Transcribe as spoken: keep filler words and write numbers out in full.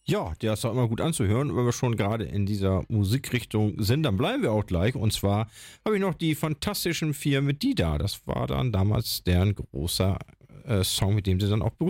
Ja, der ist auch immer gut anzuhören. Wenn wir schon gerade in dieser Musikrichtung sind, dann bleiben wir auch gleich. Und zwar habe ich noch die Fantastischen Vier mit Die Da. Das war dann damals deren großer äh, Song, mit dem sie dann auch berühmt